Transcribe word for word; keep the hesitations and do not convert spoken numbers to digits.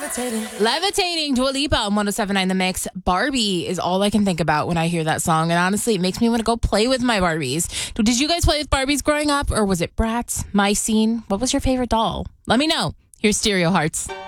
Levitating, Dua Lipa on one oh seven point nine The Mix. Barbie is all I can think about when I hear that song. And honestly, it makes me want to go play with my Barbies. Did you guys play with Barbies growing up? Or was it Bratz, My Scene? What was your favorite doll? Let me know. Here's Stereo Hearts.